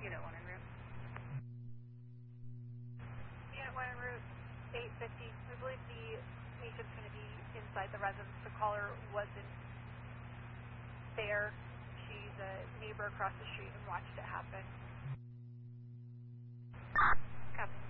Unit 1 en route. Unit 1 en route, 850. We believe the patient's going to be inside the residence. The caller wasn't there. She's a neighbor across the street and watched it happen. Copy.